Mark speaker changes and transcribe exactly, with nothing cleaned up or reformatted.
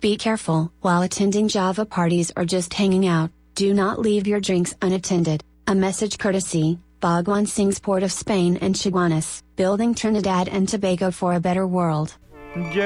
Speaker 1: Be careful. While attending Java parties or just hanging out, do not leave your drinks unattended. A message courtesy, Bhagwan Singh's Port of Spain and Chaguanas, building Trinidad and Tobago for a better world.